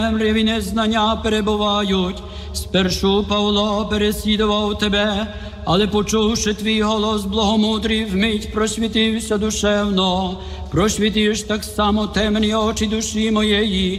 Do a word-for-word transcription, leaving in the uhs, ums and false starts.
темряві незнання перебувають. Спершу Павло переслідував тебе, але почувши твій голос благомудрий, вмить просвітився душевно. Просвітиш так само темні очі душі моєї,